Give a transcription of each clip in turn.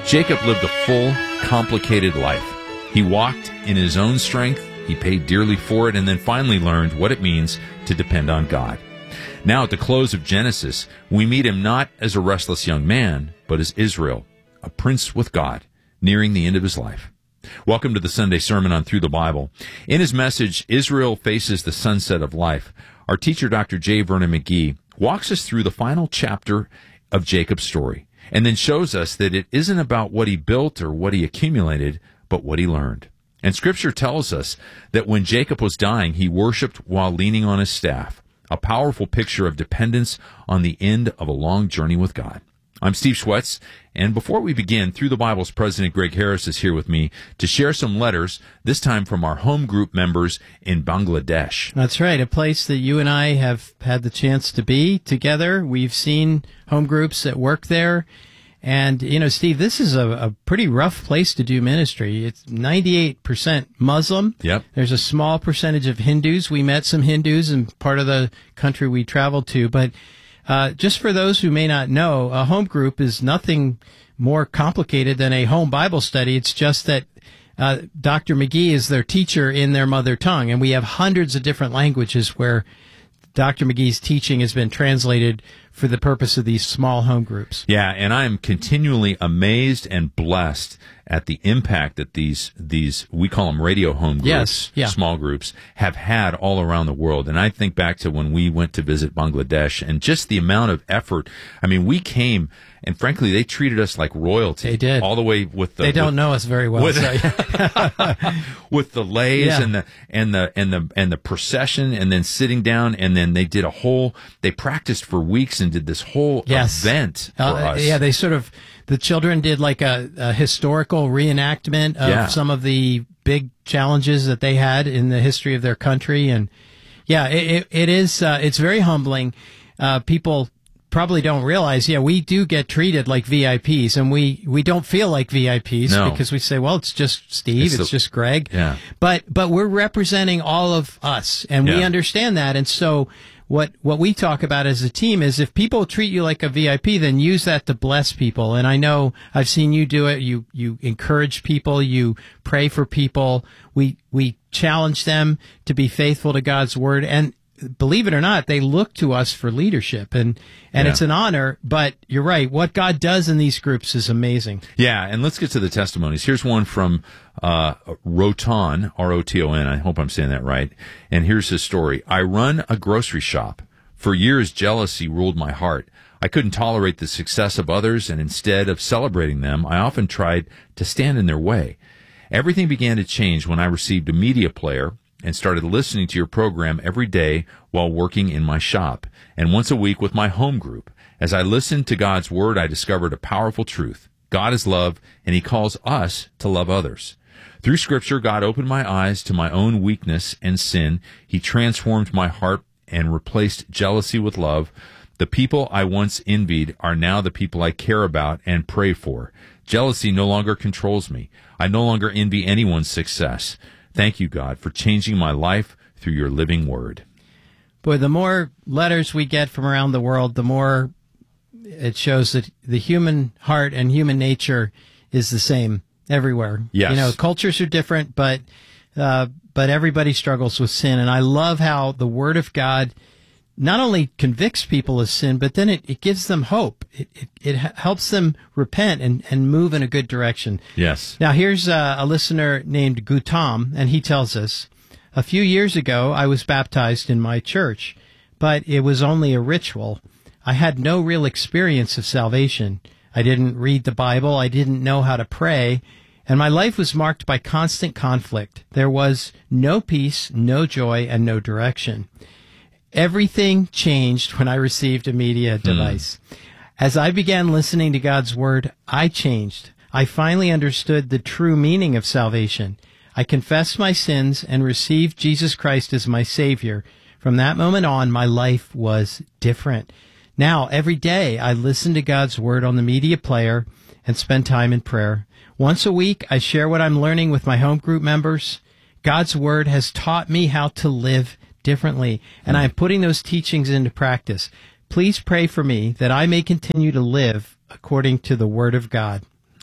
Jacob lived a full, complicated life. He walked in his own strength, he paid dearly for it, and then finally learned what it means to depend on God. Now, at the close of Genesis, we meet him not as a restless young man, but as Israel, a prince with God, nearing the end of his life. Welcome to the Sunday Sermon on Through the Bible. In his message, Israel Faces the Sunset of Life, our teacher, Dr. J. Vernon McGee, walks us through the final chapter of Jacob's story, and then shows us that it isn't about what he built or what he accumulated, but what he learned. And Scripture tells us that when Jacob was dying, he worshiped while leaning on his staff, a powerful picture of dependence on the end of a long journey with God. I'm Steve Schwetz, and before we begin, Through the Bible's President Greg Harris is here with me to share some letters, this time from our home group members in Bangladesh. That's right, a place that you and I have had the chance to be together. We've seen home groups that work there. And, you know, Steve, this is a pretty rough place to do ministry. It's 98% Muslim. Yep. There's a small percentage of Hindus. We met some Hindus in part of the country we traveled to, but just for those who may not know, a home group is nothing more complicated than a home Bible study. It's just that Dr. McGee is their teacher in their mother tongue, and we have hundreds of different languages where Dr. McGee's teaching has been translated for the purpose of these small home groups. Yeah, and I am continually amazed and blessed at the impact that these we call them radio home groups, small groups, have had all around the world. And I think back to when we went to visit Bangladesh and just the amount of effort. I mean, we came, and frankly, they treated us like royalty. They did. All the way with the... They don't know us very well. With the lays and the procession, and then sitting down, and then they did they practiced for weeks and did this whole event for us. Yeah, they sort of... The children did like a historical reenactment of some of the big challenges that they had in the history of their country. And it's very humbling. People probably don't realize, we do get treated like VIPs, and we don't feel like VIPs because we say, well, it's just Steve, it's just Greg. Yeah. But we're representing all of us, and we understand that. And so what we talk about as a team is if people treat you like a VIP, then use that to bless people. And I know I've seen you do it. You encourage people. You pray for people. We challenge them to be faithful to God's word. And believe it or not, they look to us for leadership, and it's an honor. But you're right. What God does in these groups is amazing. Yeah, and let's get to the testimonies. Here's one from Roton, R-O-T-O-N. I hope I'm saying that right. And here's his story. I run a grocery shop. For years, jealousy ruled my heart. I couldn't tolerate the success of others, and instead of celebrating them, I often tried to stand in their way. Everything began to change when I received a media player and started listening to your program every day while working in my shop, and once a week with my home group. As I listened to God's word, I discovered a powerful truth. God is love, and he calls us to love others. Through Scripture, God opened my eyes to my own weakness and sin. He transformed my heart and replaced jealousy with love. The people I once envied are now the people I care about and pray for. Jealousy no longer controls me. I no longer envy anyone's success. Thank you, God, for changing my life through your living word. Boy, the more letters we get from around the world, the more it shows that the human heart and human nature is the same everywhere. Yes. You know, cultures are different, but everybody struggles with sin. And I love how the Word of God not only convicts people of sin, but then it gives them hope. It helps them repent and move in a good direction. Yes. Now, here's a listener named Gautam, and he tells us, a few years ago, I was baptized in my church, but it was only a ritual. I had no real experience of salvation. I didn't read the Bible. I didn't know how to pray. And my life was marked by constant conflict. There was no peace, no joy, and no direction. Everything changed when I received a media device. As I began listening to God's word, I changed. I finally understood the true meaning of salvation. I confessed my sins and received Jesus Christ as my Savior. From that moment on, my life was different. Now, every day, I listen to God's word on the media player and spend time in prayer. Once a week, I share what I'm learning with my home group members. God's word has taught me how to live differently, and I'm putting those teachings into practice. Please pray for me that I may continue to live according to the Word of God.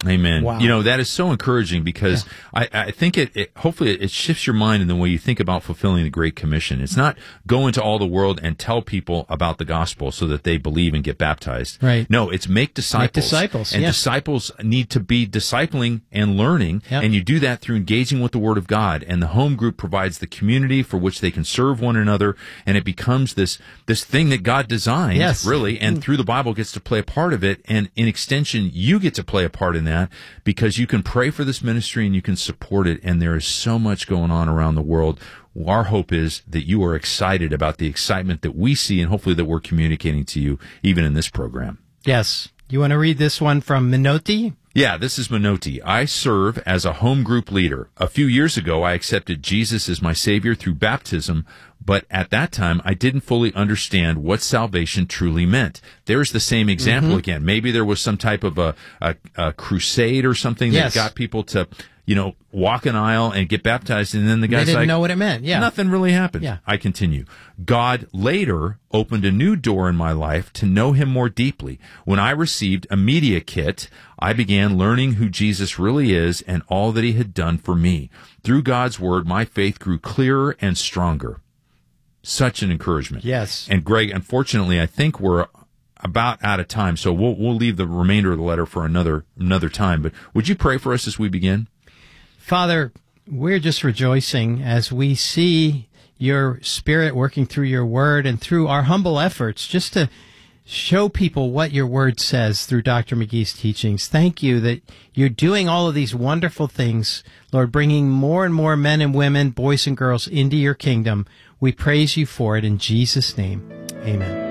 Amen. Wow. You know, that is so encouraging because I think hopefully it shifts your mind in the way you think about fulfilling the Great Commission. It's not go into all the world and tell people about the gospel so that they believe and get baptized. Right. No, it's make disciples. Make disciples, and disciples need to be discipling and learning. Yep. And you do that through engaging with the Word of God. And the home group provides the community for which they can serve one another. And it becomes this thing that God designed, really, and through the Bible gets to play a part of it. And in extension, you get to play a part in that because you can pray for this ministry and you can support it. And there is so much going on around the world. Our hope is that you are excited about the excitement that we see and hopefully that we're communicating to you even in this program. Yes. You want to read this one from Minotti? Yeah, this is Minotti. I serve as a home group leader. A few years ago, I accepted Jesus as my Savior through baptism, but at that time, I didn't fully understand what salvation truly meant. There's the same example again. Maybe there was some type of a crusade or something that got people to, walk an aisle and get baptized, and then the guy's They didn't know what it meant. Yeah. Nothing really happened. Yeah. I continue. God later opened a new door in my life to know Him more deeply. When I received a media kit, I began learning who Jesus really is and all that He had done for me. Through God's Word, my faith grew clearer and stronger. Such an encouragement. Yes. And Greg, unfortunately, I think we're about out of time, so we'll leave the remainder of the letter for another time. But would you pray for us as we begin? Father, we're just rejoicing as we see your Spirit working through your Word and through our humble efforts just to show people what your Word says through Dr. McGee's teachings. Thank you that you're doing all of these wonderful things, Lord, bringing more and more men and women, boys and girls into your kingdom. We praise you for it in Jesus' name. Amen.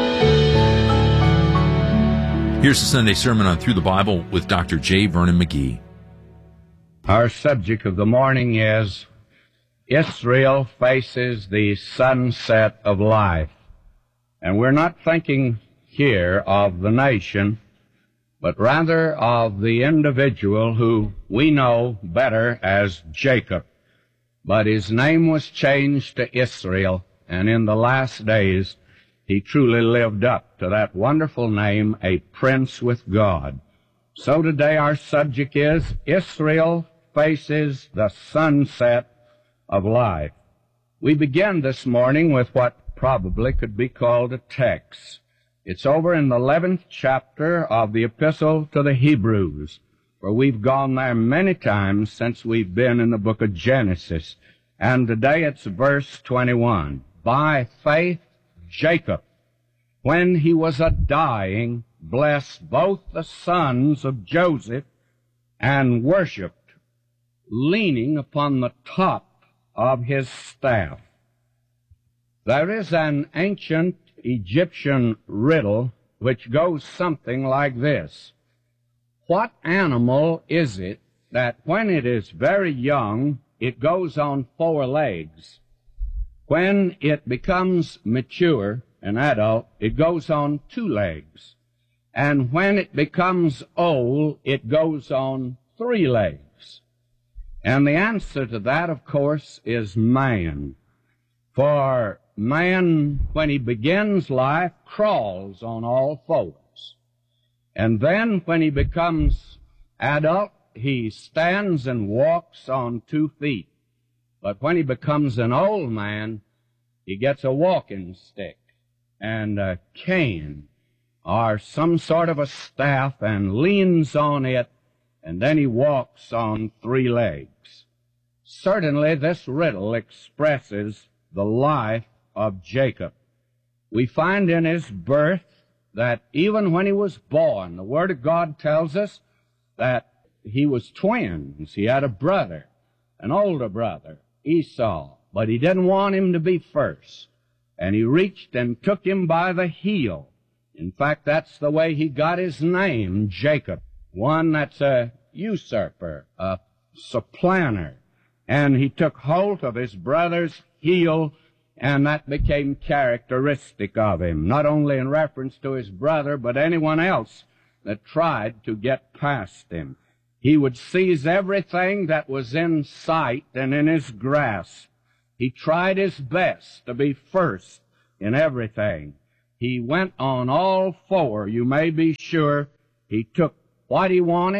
Here's the Sunday sermon on Through the Bible with Dr. J. Vernon McGee. Our subject of the morning is Israel faces the sunset of life. And we're not thinking here of the nation, but rather of the individual who we know better as Jacob. But his name was changed to Israel, and in the last days he truly lived up to that wonderful name, a prince with God. So today our subject is Israel faces the sunset of life. We begin this morning with what probably could be called a text. It's over in the 11th chapter of the Epistle to the Hebrews, for we've gone there many times since we've been in the book of Genesis. And today it's verse 21. By faith, Jacob, when he was a-dying, blessed both the sons of Joseph and worshipped, leaning upon the top of his staff. There is an ancient Egyptian riddle which goes something like this. What animal is it that when it is very young, it goes on 4 legs? When it becomes mature, an adult, it goes on 2 legs. And when it becomes old, it goes on 3 legs. And the answer to that, of course, is man. For man, when he begins life, crawls on all 4s. And then when he becomes adult, he stands and walks on 2 feet. But when he becomes an old man, he gets a walking stick and a cane or some sort of a staff and leans on it, and then he walks on 3 legs. Certainly this riddle expresses the life of Jacob. We find in his birth that even when he was born, the Word of God tells us that he was twins. He had a brother, an older brother, Esau, but he didn't want him to be first. And he reached and took him by the heel. In fact, that's the way he got his name, Jacob. One that's a usurper, a supplanter. And he took hold of his brother's heel, and that became characteristic of him, not only in reference to his brother, but anyone else that tried to get past him. He would seize everything that was in sight and in his grasp. He tried his best to be first in everything. He went on all 4, you may be sure. He took what he wanted,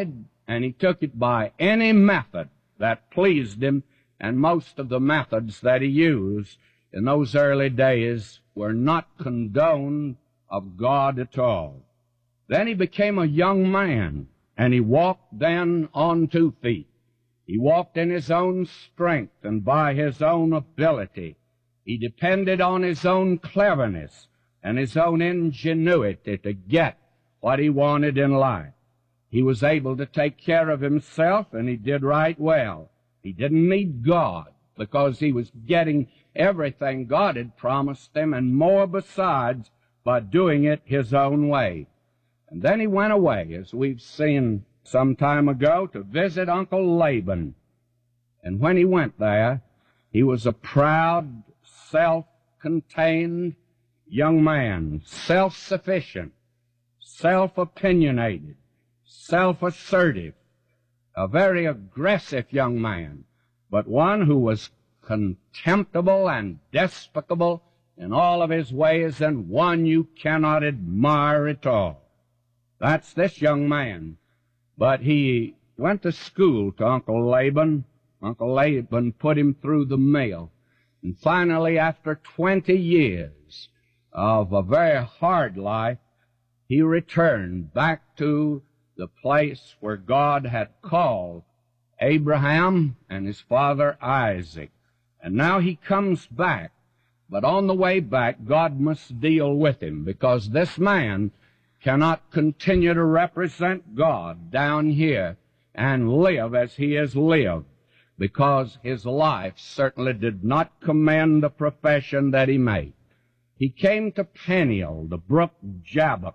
and he took it by any method that pleased him, and most of the methods that he used in those early days were not condoned of God at all. Then he became a young man, and he walked then on 2 feet. He walked in his own strength and by his own ability. He depended on his own cleverness and his own ingenuity to get what he wanted in life. He was able to take care of himself, and he did right well. He didn't need God, because he was getting everything God had promised him and more besides by doing it his own way. And then he went away, as we've seen some time ago, to visit Uncle Laban. And when he went there, he was a proud, self-contained young man, self-sufficient, self-opinionated, self-assertive, a very aggressive young man, but one who was contemptible and despicable in all of his ways, and one you cannot admire at all. That's this young man. But he went to school to Uncle Laban. Uncle Laban put him through the mill. And finally, after 20 years of a very hard life, he returned back to the place where God had called Abraham and his father Isaac. And now he comes back. But on the way back, God must deal with him, because this man cannot continue to represent God down here and live as he has lived, because his life certainly did not commend the profession that he made. He came to Peniel, the brook Jabbok,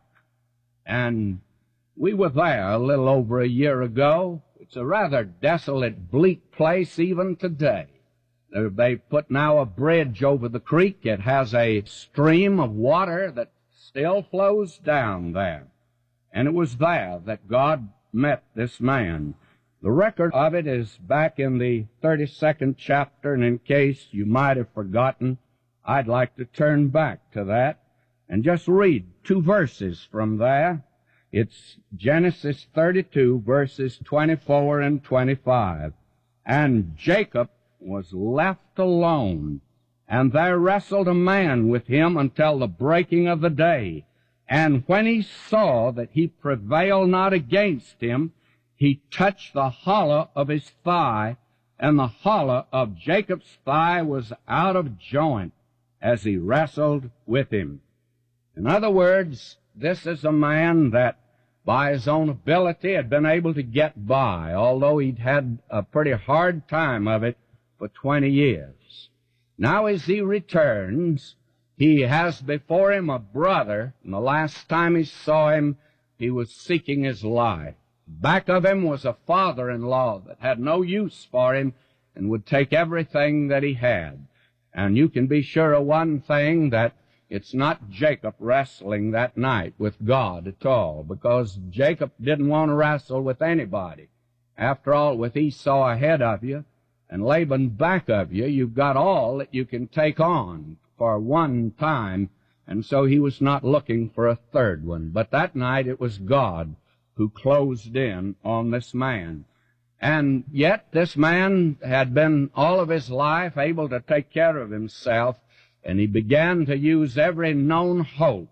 and we were there a little over a year ago. It's a rather desolate, bleak place even today. They put now a bridge over the creek. It has a stream of water that still flows down there. And it was there that God met this man. The record of it is back in the 32nd chapter, and in case you might have forgotten, I'd like to turn back to that and just read 2 verses from there. It's Genesis 32, verses 24 and 25. And Jacob was left alone, and there wrestled a man with him until the breaking of the day. And when he saw that he prevailed not against him, he touched the hollow of his thigh, and the hollow of Jacob's thigh was out of joint as he wrestled with him. In other words, this is a man that by his own ability had been able to get by, although he'd had a pretty hard time of it for 20 years. Now as he returns, he has before him a brother, and the last time he saw him, he was seeking his life. Back of him was a father-in-law that had no use for him and would take everything that he had. And you can be sure of one thing, that it's not Jacob wrestling that night with God at all, because Jacob didn't want to wrestle with anybody. After all, with Esau ahead of you and Laban back of you, you've got all that you can take on for one time, and so he was not looking for a third one. But that night it was God who closed in on this man. And yet this man had been all of his life able to take care of himself, and he began to use every known hope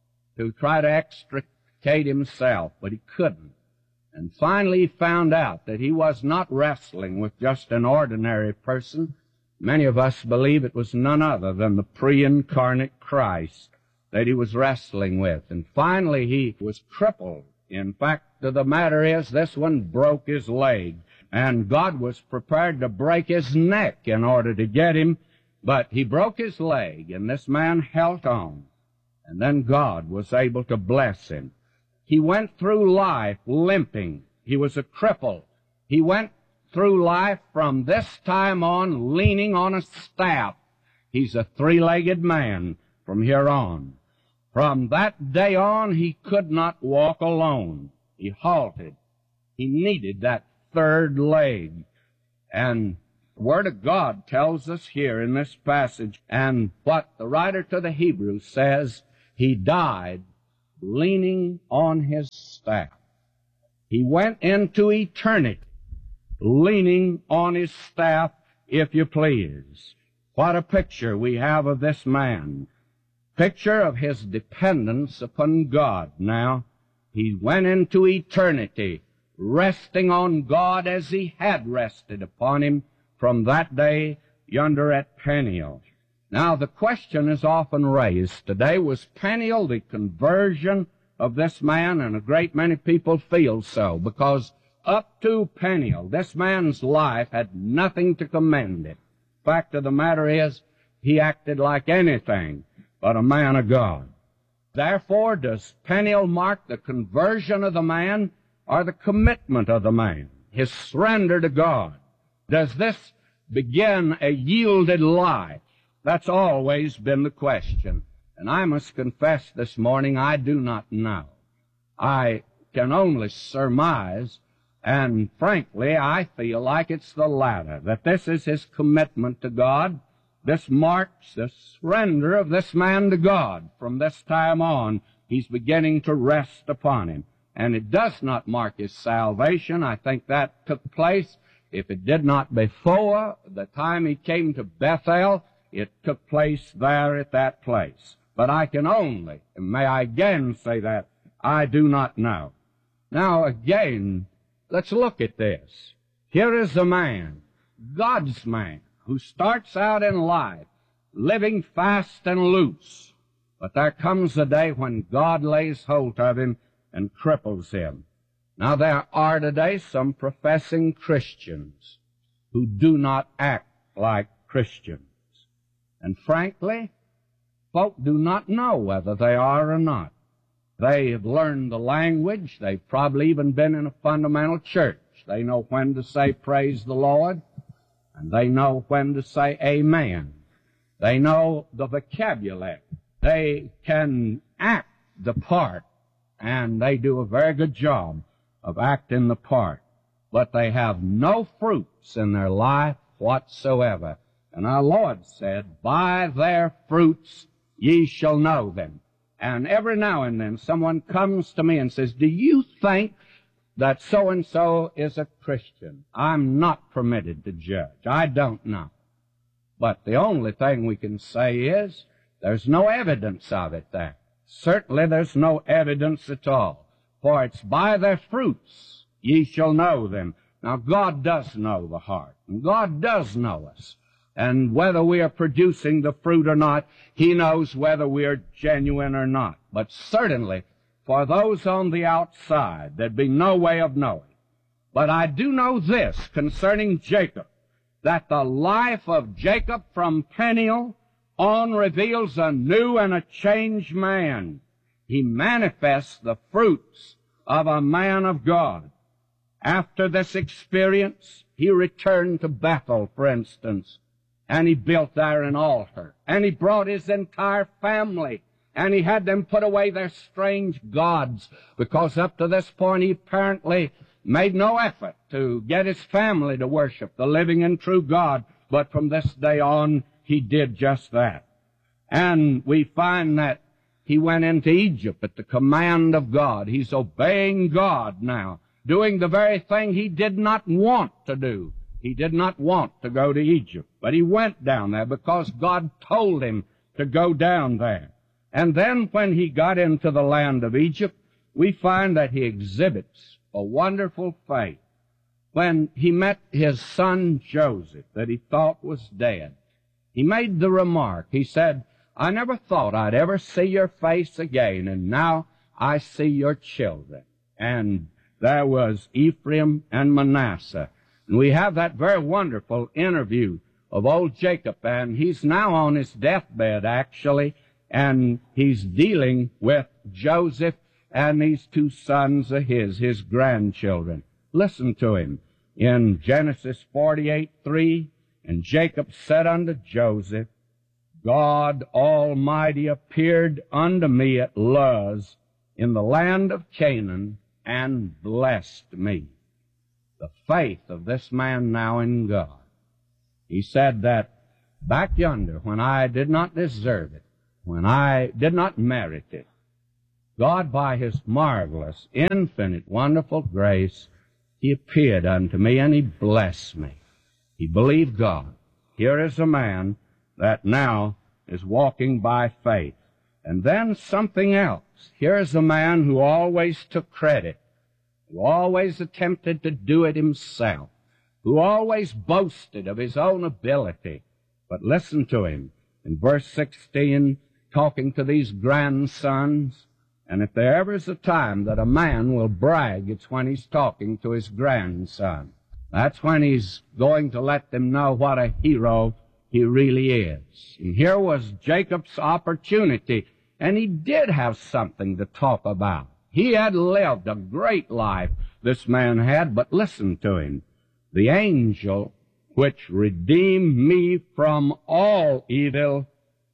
to try to extricate himself, but he couldn't. And finally he found out that he was not wrestling with just an ordinary person. Many of us believe it was none other than the pre-incarnate Christ that he was wrestling with. And finally he was crippled. In fact, the matter is, this one broke his leg, and God was prepared to break his neck in order to get him, but he broke his leg, and this man held on. And then God was able to bless him. He went through life limping. He was a cripple. He went through life from this time on leaning on a staff. He's a 3-legged man from here on. From that day on, he could not walk alone. He halted. He needed that third leg. And the Word of God tells us here in this passage, and what the writer to the Hebrews says, he died leaning on his staff. He went into eternity, leaning on his staff, if you please. What a picture we have of this man. Picture of his dependence upon God. Now, he went into eternity, resting on God as he had rested upon him from that day yonder at Peniel. Now, the question is often raised today, was Peniel the conversion of this man? And a great many people feel so, because up to Peniel, this man's life had nothing to commend it. Fact of the matter is, he acted like anything but a man of God. Therefore, does Peniel mark the conversion of the man or the commitment of the man, his surrender to God? Does this begin a yielded life? That's always been the question. And I must confess this morning, I do not know. I can only surmise, and frankly, I feel like it's the latter, that this is his commitment to God. This marks the surrender of this man to God. From this time on, he's beginning to rest upon him. And it does not mark his salvation. I think that took place, if it did not before the time he came to Bethel, it took place there at that place. But I can only, and may I again say that, I do not know. Now again, let's look at this. Here is a man, God's man, who starts out in life living fast and loose. But there comes a day when God lays hold of him and cripples him. Now there are today some professing Christians who do not act like Christians. And frankly, folk do not know whether they are or not. They have learned the language. They've probably even been in a fundamental church. They know when to say praise the Lord, and they know when to say amen. They know the vocabulary. They can act the part, and they do a very good job of acting the part. But they have no fruits in their life whatsoever. And our Lord said, by their fruits ye shall know them. And every now and then someone comes to me and says, do you think that so-and-so is a Christian? I'm not permitted to judge. I don't know. But the only thing we can say is, there's no evidence of it there. Certainly there's no evidence at all. For it's by their fruits ye shall know them. Now God does know the heart, and God does know us. And whether we are producing the fruit or not, He knows whether we are genuine or not. But certainly, for those on the outside, there'd be no way of knowing. But I do know this concerning Jacob, that the life of Jacob from Peniel on reveals a new and a changed man. He manifests the fruits of a man of God. After this experience, he returned to Bethel, for instance, and he built there an altar, and he brought his entire family, and he had them put away their strange gods, because up to this point he apparently made no effort to get his family to worship the living and true God, but from this day on he did just that. And we find that he went into Egypt at the command of God. He's obeying God now, doing the very thing he did not want to do. He did not want to go to Egypt, but he went down there because God told him to go down there. And then when he got into the land of Egypt, we find that he exhibits a wonderful faith. When he met his son Joseph, that he thought was dead, he made the remark. He said, I never thought I'd ever see your face again, and now I see your children. And there was Ephraim and Manasseh. And we have that very wonderful interview of old Jacob, and he's now on his deathbed, actually, and he's dealing with Joseph and these two sons of his grandchildren. Listen to him. In Genesis 48:3, and Jacob said unto Joseph, God Almighty appeared unto me at Luz in the land of Canaan and blessed me. The faith of this man now in God. He said that back yonder, when I did not deserve it, when I did not merit it, God, by His marvelous, infinite, wonderful grace, He appeared unto me and He blessed me. He believed God. Here is a man that now is walking by faith. And then something else. Here is a man who always took credit, who always attempted to do it himself, who always boasted of his own ability. But listen to him in verse 16, talking to these grandsons. And if there ever is a time that a man will brag, it's when he's talking to his grandson. That's when he's going to let them know what a hero he really is. And here was Jacob's opportunity, and he did have something to talk about. He had lived a great life, this man had, but listen to him. The angel which redeemed me from all evil,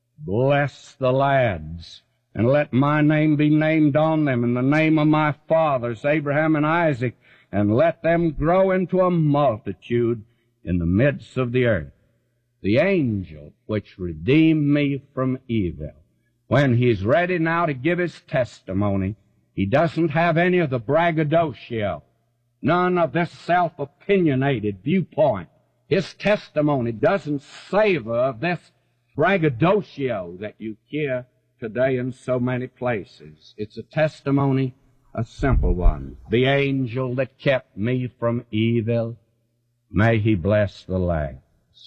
bless the lads, and let my name be named on them, in the name of my fathers, Abraham and Isaac, and let them grow into a multitude in the midst of the earth. The angel which redeemed me from evil. When he's ready now to give his testimony, he doesn't have any of the braggadocio, none of this self-opinionated viewpoint. His testimony doesn't savor of this braggadocio that you hear today in so many places. It's a testimony, a simple one. The angel that kept me from evil, may he bless the lads.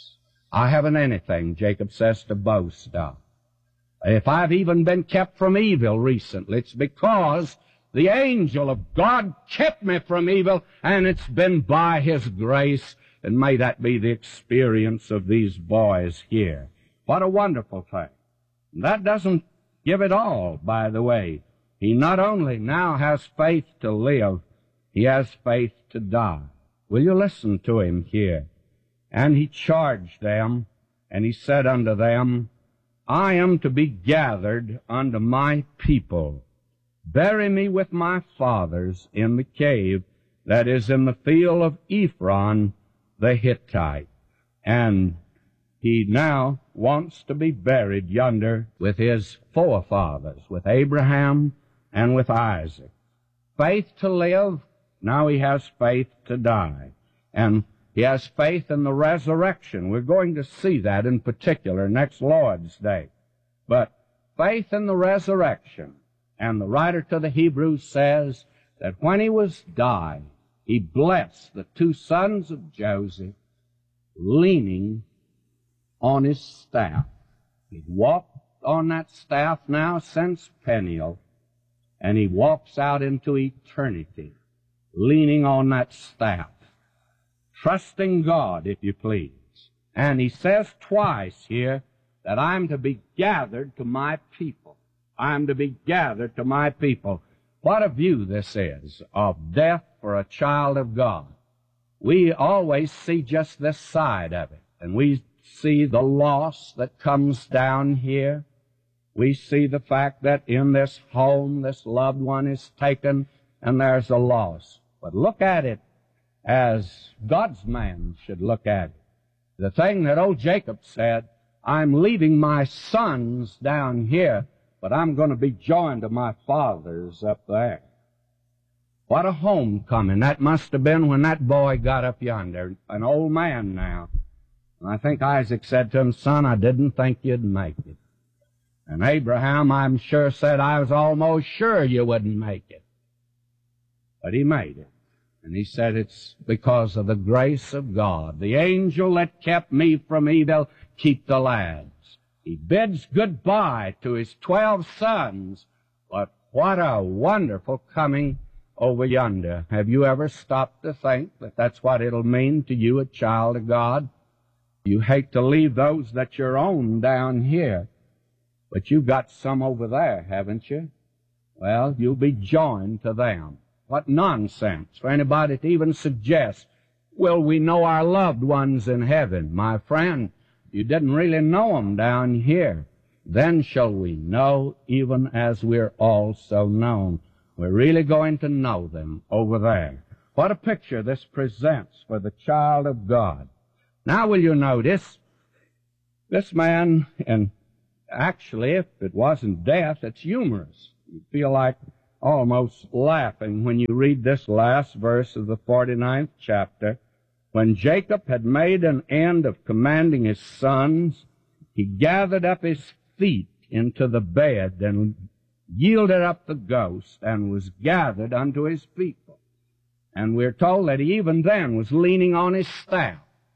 I haven't anything, Jacob says, to boast of. If I've even been kept from evil recently, it's because the angel of God kept me from evil, and it's been by His grace, and may that be the experience of these boys here. What a wonderful thing. That doesn't give it all, by the way. He not only now has faith to live, he has faith to die. Will you listen to him here? And he charged them, and he said unto them, I am to be gathered unto my people. Bury me with my fathers in the cave that is in the field of Ephron the Hittite. And he now wants to be buried yonder with his forefathers, with Abraham and with Isaac. Faith to live, now he has faith to die. And he has faith in the resurrection. We're going to see that in particular next Lord's Day. But faith in the resurrection. And the writer to the Hebrews says that when he was dying, he blessed the two sons of Joseph, leaning on his staff. He walked on that staff now since Peniel, and he walks out into eternity, leaning on that staff, trusting God, if you please. And he says twice here that I'm to be gathered to my people. I'm to be gathered to my people. What a view this is of death for a child of God. We always see just this side of it, and we see the loss that comes down here. We see the fact that in this home, this loved one is taken, and there's a loss. But look at it as God's man should look at it. The thing that old Jacob said, I'm leaving my sons down here, but I'm going to be joined to my fathers up there. What a homecoming that must have been when that boy got up yonder, an old man now. And I think Isaac said to him, son, I didn't think you'd make it. And Abraham, I'm sure, said, I was almost sure you wouldn't make it. But he made it. And he said, it's because of the grace of God. The angel that kept me from evil, keep the lads. He bids goodbye to his 12 sons. But what a wonderful coming over yonder. Have you ever stopped to think that that's what it'll mean to you, a child of God? You hate to leave those that you're own down here, but you've got some over there, haven't you? Well, you'll be joined to them. What nonsense for anybody to even suggest, will we know our loved ones in heaven? My friend, you didn't really know them down here. Then shall we know even as we're also known. We're really going to know them over there. What a picture this presents for the child of God. Now will you notice, this man, and actually if it wasn't death, it's humorous. You feel like almost laughing when you read this last verse of the 49th chapter. When Jacob had made an end of commanding his sons, he gathered up his feet into the bed and yielded up the ghost and was gathered unto his people. And we're told that he even then was leaning on his staff.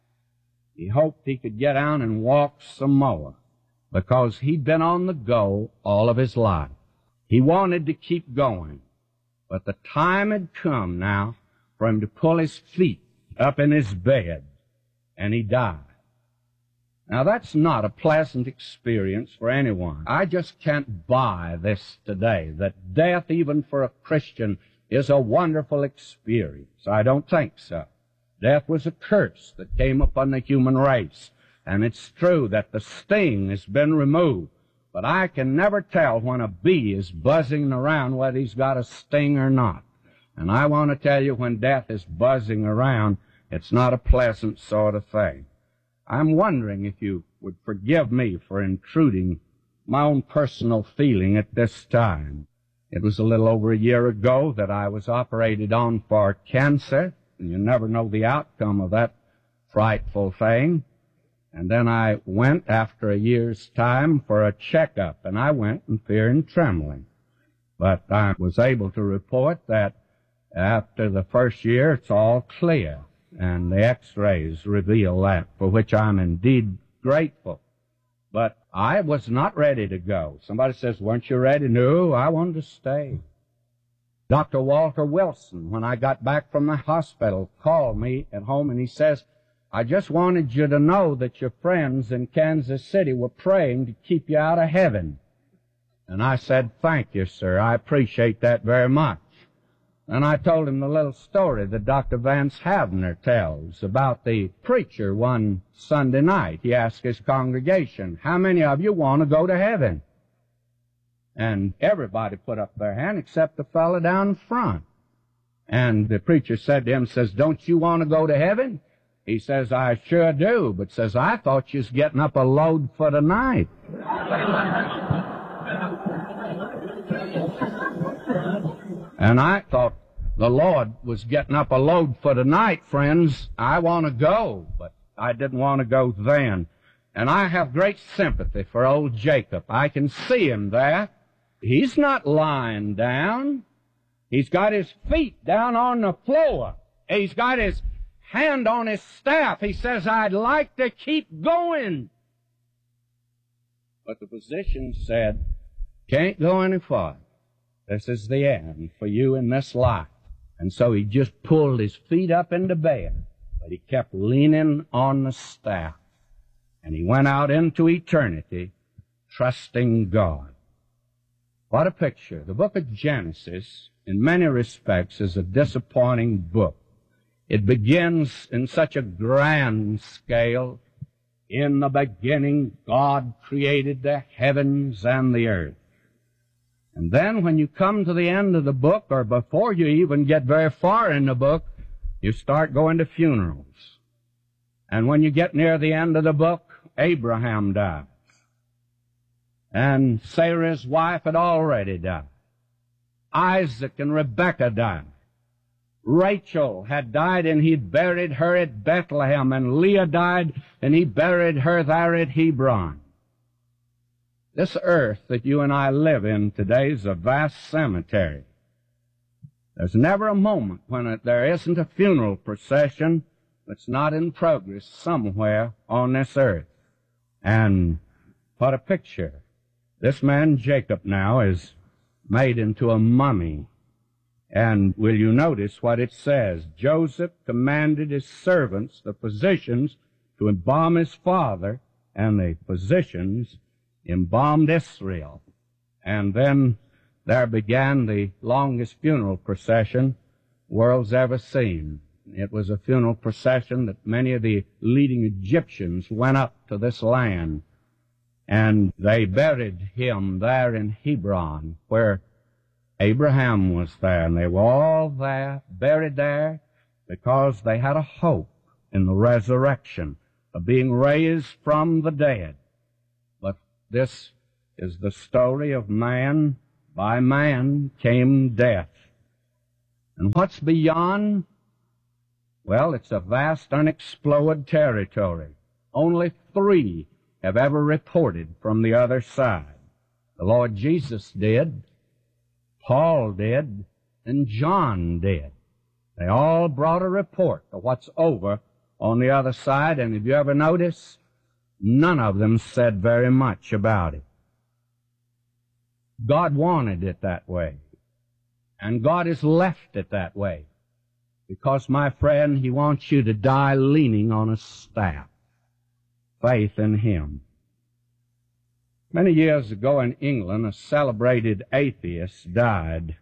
He hoped he could get down and walk some more because he'd been on the go all of his life. He wanted to keep going, but the time had come now for him to pull his feet up in his bed, and he died. Now that's not a pleasant experience for anyone. I just can't buy this today, that death, even for a Christian, is a wonderful experience. I don't think so. Death was a curse that came upon the human race, and it's true that the sting has been removed, but I can never tell when a bee is buzzing around whether he's got a sting or not. And I want to tell you, when death is buzzing around, it's not a pleasant sort of thing. I'm wondering if you would forgive me for intruding my own personal feeling at this time. It was a little over a year ago that I was operated on for cancer, and you never know the outcome of that frightful thing. And then I went after a year's time for a checkup, and I went in fear and trembling. But I was able to report that after the first year, it's all clear, and the x-rays reveal that, for which I'm indeed grateful. But I was not ready to go. Somebody says, weren't you ready? No, I wanted to stay. Dr. Walter Wilson, when I got back from the hospital, called me at home, and he says, I just wanted you to know that your friends in Kansas City were praying to keep you out of heaven. And I said, thank you, sir. I appreciate that very much. And I told him the little story that Dr. Vance Havner tells about the preacher one Sunday night. He asked his congregation, how many of you want to go to heaven? And everybody put up their hand except the fellow down front. And the preacher said to him, says, don't you want to go to heaven? He says, I sure do, but says, I thought you was getting up a load for tonight. And I thought the Lord was getting up a load for tonight, friends. I want to go, but I didn't want to go then. And I have great sympathy for old Jacob. I can see him there. He's not lying down. He's got his feet down on the floor. He's got his hand on his staff. He says, I'd like to keep going. But the physician said, can't go any farther. This is the end for you in this life. And so he just pulled his feet up into bed, but he kept leaning on the staff. And he went out into eternity, trusting God. What a picture. The book of Genesis, in many respects, is a disappointing book. It begins in such a grand scale. In the beginning, God created the heavens and the earth. And then when you come to the end of the book, or before you even get very far in the book, you start going to funerals. And when you get near the end of the book, Abraham dies. And Sarah's wife had already died. Isaac and Rebekah died. Rachel had died, and he buried her at Bethlehem, and Leah died, and he buried her there at Hebron. This earth that you and I live in today is a vast cemetery. There's never a moment when there isn't a funeral procession that's not in progress somewhere on this earth. And what a picture. This man Jacob now is made into a mummy. And will you notice what it says? Joseph commanded his servants, the physicians, to embalm his father, and the physicians embalmed Israel. And then there began the longest funeral procession the world's ever seen. It was a funeral procession that many of the leading Egyptians went up to this land, and they buried him there in Hebron, where Abraham was there, and they were all there, buried there, because they had a hope in the resurrection of being raised from the dead. But this is the story of man by man came death. And what's beyond? Well, it's a vast unexplored territory. Only 3 have ever reported from the other side. The Lord Jesus did, Paul did, and John did. They all brought a report of what's over on the other side, and if you ever notice, none of them said very much about it. God wanted it that way, and God has left it that way, because, my friend, He wants you to die leaning on a staff, faith in Him. Many years ago in England, a celebrated atheist died.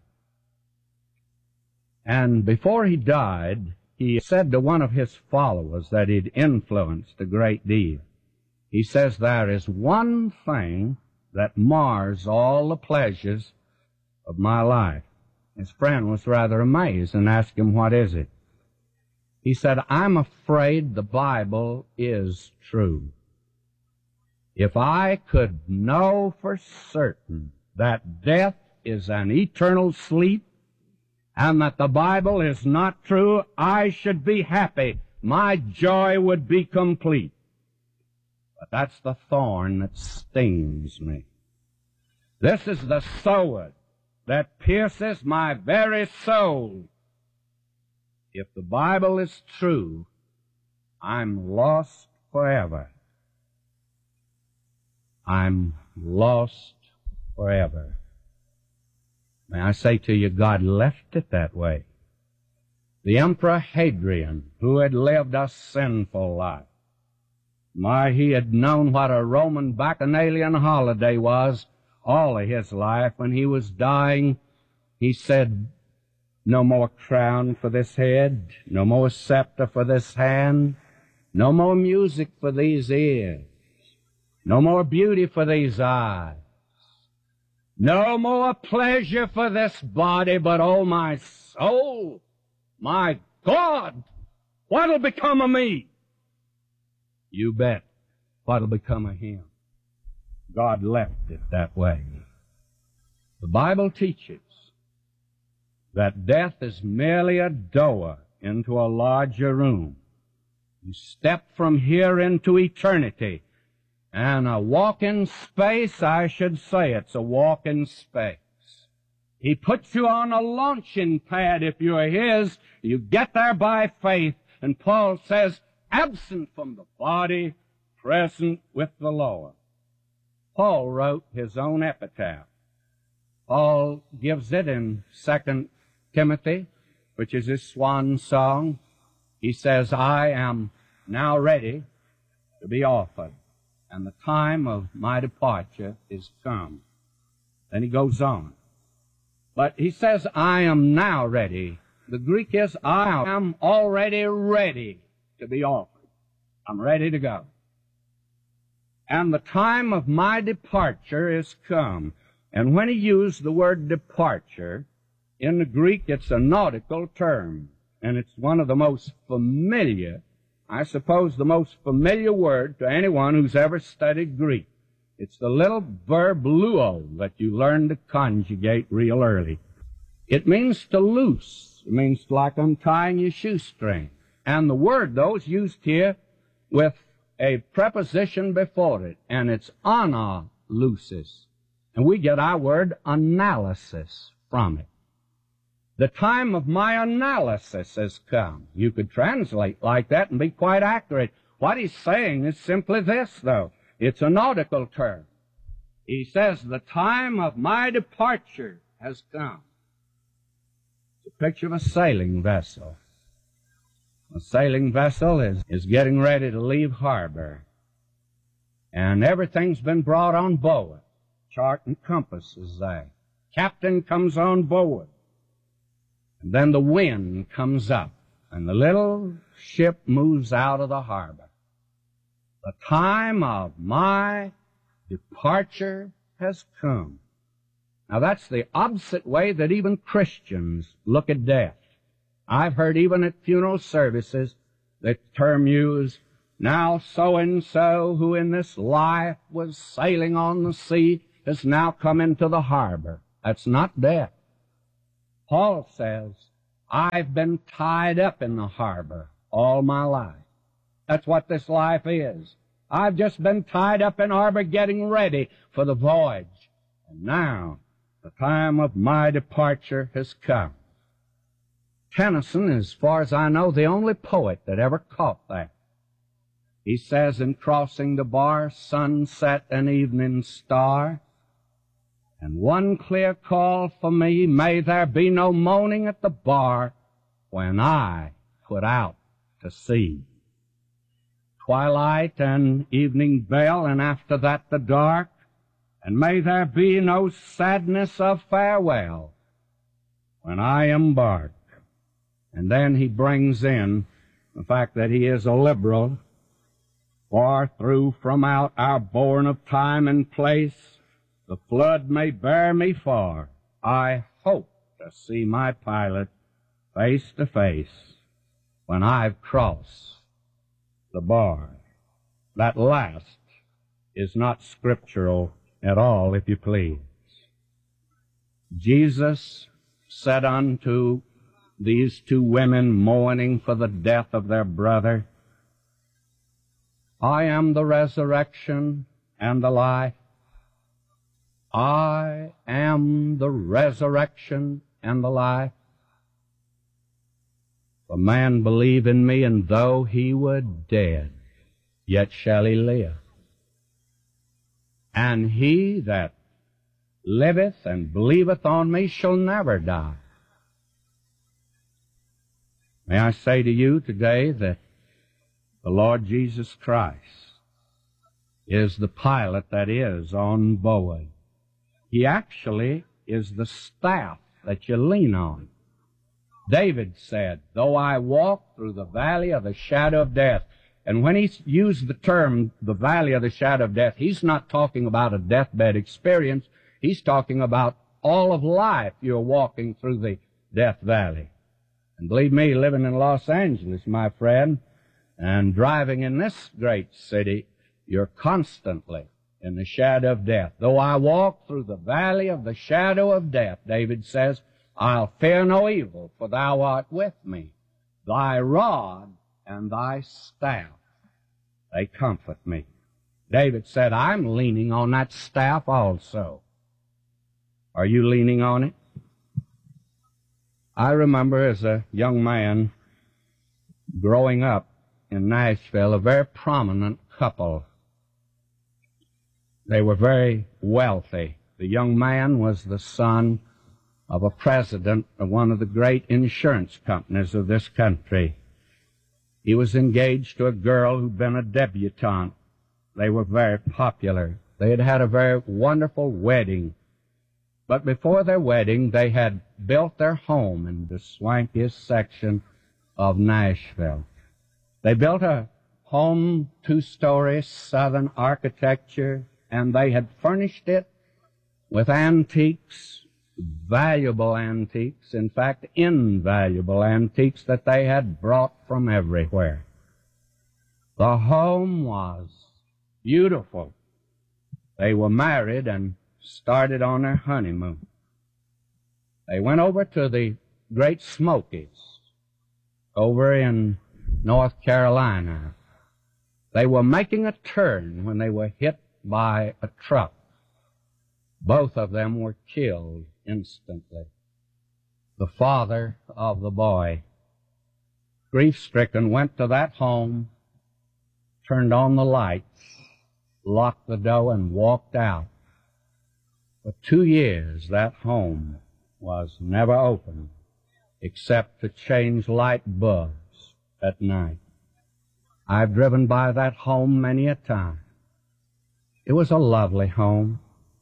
And before he died, he said to one of his followers that he'd influenced a great deal. He says, there is one thing that mars all the pleasures of my life. His friend was rather amazed and asked him, what is it? He said, I'm afraid the Bible is true. If I could know for certain that death is an eternal sleep and that the Bible is not true, I should be happy. My joy would be complete. But that's the thorn that stings me. This is the sword that pierces my very soul. If the Bible is true, I'm lost forever. I'm lost forever. May I say to you, God left it that way. The Emperor Hadrian, who had lived a sinful life, he had known what a Roman bacchanalian holiday was all of his life. When he was dying, he said, no more crown for this head, no more scepter for this hand, no more music for these ears, no more beauty for these eyes, no more pleasure for this body, but oh, my soul, my God, what'll become of me? You bet what'll become of him. God left it that way. The Bible teaches that death is merely a door into a larger room. You step from here into eternity, and a walk in space, I should say it's a walk in space. He puts you on a launching pad if you're His. You get there by faith, and Paul says, absent from the body, present with the Lord. Paul wrote his own epitaph. Paul gives it in 2 Timothy, which is his swan song. He says, I am now ready to be offered, and the time of my departure is come. Then he goes on. But he says, I am now ready. The Greek is, I am already ready to be offered. I'm ready to go. And the time of my departure is come. And when he used the word departure, in the Greek it's a nautical term. And it's one of the most familiar, I suppose the most familiar word to anyone who's ever studied Greek. It's the little verb luo that you learn to conjugate real early. It means to loose. It means like untying your shoestring. And the word, though, is used here with a preposition before it, and it's analusis. And we get our word analysis from it. The time of my analysis has come. You could translate like that and be quite accurate. What he's saying is simply this, though. It's a nautical term. He says, the time of my departure has come. It's a picture of a sailing vessel. A sailing vessel is getting ready to leave harbor. And everything's been brought on board. Chart and compass is there. Captain comes on board. And then the wind comes up, and the little ship moves out of the harbor. The time of my departure has come. Now that's the opposite way that even Christians look at death. I've heard even at funeral services the term used, now so-and-so who in this life was sailing on the sea has now come into the harbor. That's not death. Paul says, I've been tied up in the harbor all my life. That's what this life is. I've just been tied up in harbor getting ready for the voyage. And now the time of my departure has come. Tennyson, as far as I know, the only poet that ever caught that. He says in Crossing the Bar, sunset and evening star, and one clear call for me, may there be no moaning at the bar when I put out to sea. Twilight and evening veil, and after that the dark, and may there be no sadness of farewell when I embark. And then he brings in the fact that he is a liberal. Far through from out our bourne of time and place, the flood may bear me far. I hope to see my pilot face to face when I've crossed the bar. That last is not scriptural at all, if you please. Jesus said unto these two women mourning for the death of their brother, I am the resurrection and the life. I am the resurrection and the life. If a man believe in me, and though he were dead, yet shall he live. And he that liveth and believeth on me shall never die. May I say to you today that the Lord Jesus Christ is the pilot that is on board. He actually is the staff that you lean on. David said, though I walk through the valley of the shadow of death. And when he used the term, the valley of the shadow of death, he's not talking about a deathbed experience. He's talking about all of life you're walking through the death valley. And believe me, living in Los Angeles, my friend, and driving in this great city, you're constantly in the shadow of death. Though I walk through the valley of the shadow of death, David says, I'll fear no evil, for thou art with me. Thy rod and thy staff, they comfort me. David said, I'm leaning on that staff also. Are you leaning on it? I remember as a young man growing up in Nashville, a very prominent couple. They were very wealthy. The young man was the son of a president of one of the great insurance companies of this country. He was engaged to a girl who'd been a debutante. They were very popular. They had had a very wonderful wedding. But before their wedding, they had built their home in the swankiest section of Nashville. They built a home, 2-story, Southern architecture, and they had furnished it with antiques, valuable antiques, in fact, invaluable antiques that they had brought from everywhere. The home was beautiful. They were married and started on their honeymoon. They went over to the Great Smokies over in North Carolina. They were making a turn when they were hit by a truck. Both of them were killed instantly. The father of the boy, grief-stricken, went to that home, turned on the lights, locked the door, and walked out. For 2 years, that home was never opened except to change light bulbs at night. I've driven by that home many a time. It was a lovely home,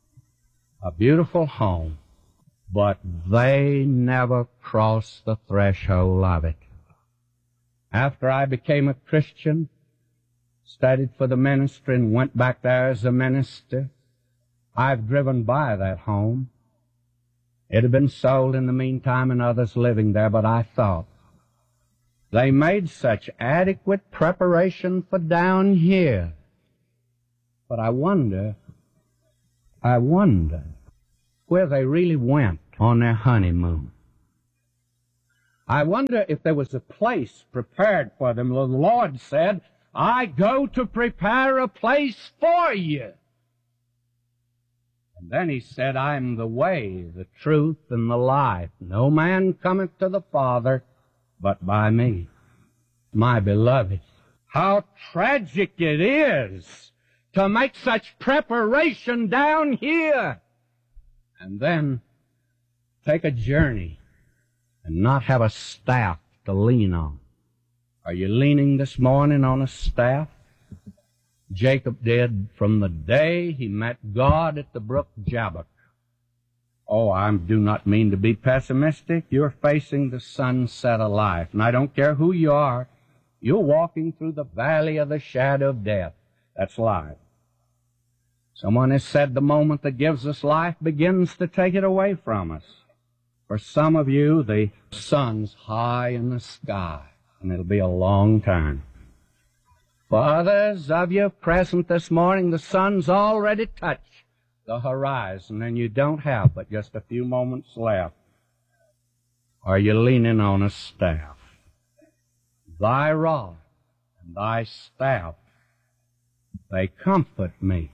a beautiful home, but they never crossed the threshold of it. After I became a Christian, studied for the ministry, and went back there as a minister, I've driven by that home. It had been sold in the meantime and others living there, but I thought, they made such adequate preparation for down here. But I wonder, where they really went on their honeymoon. I wonder if there was a place prepared for them. The Lord said, I go to prepare a place for you. And then he said, I am the way, the truth, and the life. No man cometh to the Father but by me. My beloved, how tragic it is to make such preparation down here and then take a journey and not have a staff to lean on. Are you leaning this morning on a staff? Jacob did from the day he met God at the brook Jabbok. Oh, I do not mean to be pessimistic. You're facing the sunset of life, and I don't care who you are. You're walking through the valley of the shadow of death. That's life. Someone has said the moment that gives us life begins to take it away from us. For some of you, the sun's high in the sky, and it'll be a long time. For others of you present this morning, the sun's already touched the horizon, and you don't have but just a few moments left. Are you leaning on a staff? Thy rod and thy staff, they comfort me.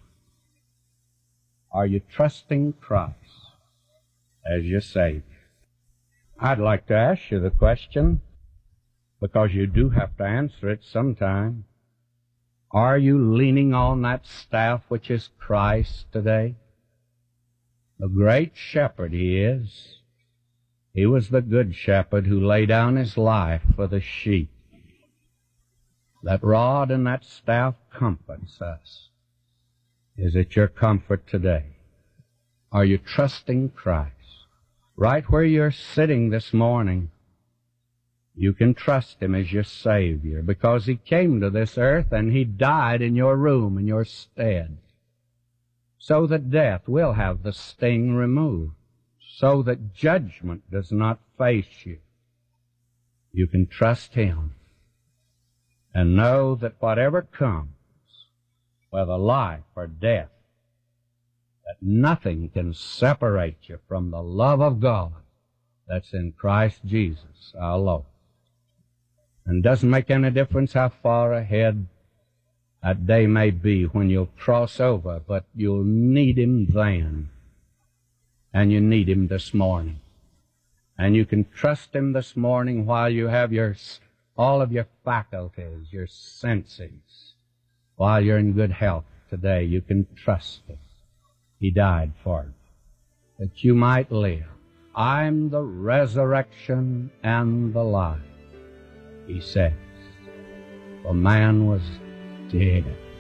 Are you trusting Christ as your Savior? I'd like to ask you the question, because you do have to answer it sometime. Are you leaning on that staff which is Christ today? The great shepherd he is. He was the good shepherd who laid down his life for the sheep. That rod and that staff comforts us. Is it your comfort today? Are you trusting Christ? Right where you're sitting this morning, you can trust Him as your Savior, because He came to this earth and He died in your room, in your stead, so that death will have the sting removed, so that judgment does not face you. You can trust Him and know that whatever comes, whether life or death, that nothing can separate you from the love of God that's in Christ Jesus our Lord. And it doesn't make any difference how far ahead that day may be when you'll cross over, but you'll need Him then. And you need Him this morning. And you can trust Him this morning while you have all of your faculties, your senses. While you're in good health today, you can trust Him. He died for it, that you might live. I'm the resurrection and the life, He says. For man was dead,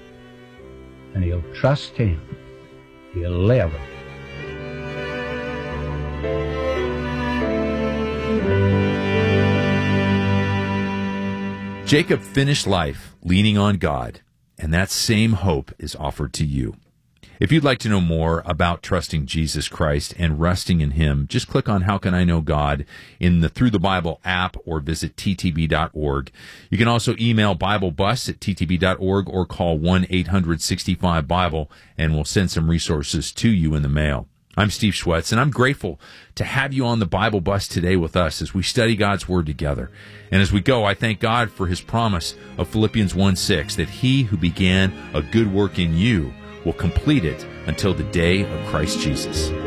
and he'll trust Him. He'll live. Jacob finished life leaning on God, and that same hope is offered to you. If you'd like to know more about trusting Jesus Christ and resting in Him, just click on How Can I Know God in the Through the Bible app or visit ttb.org. You can also email BibleBus@ttb.org or call 1-800-65-BIBLE, and we'll send some resources to you in the mail. I'm Steve Schwetz, and I'm grateful to have you on the Bible Bus today with us as we study God's Word together. And as we go, I thank God for His promise of Philippians 1:6, that He who began a good work in you will complete it until the day of Christ Jesus.